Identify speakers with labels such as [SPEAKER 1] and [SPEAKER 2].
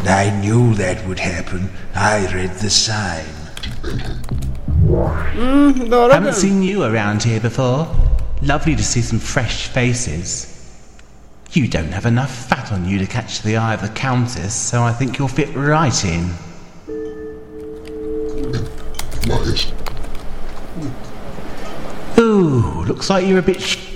[SPEAKER 1] I knew that would happen. I read the sign.
[SPEAKER 2] Haven't seen you around here before. Lovely to see some fresh faces. You don't have enough fat on you to catch the eye of the Countess, so I think you'll fit right in.
[SPEAKER 3] Nice.
[SPEAKER 2] Ooh, looks like you're a bit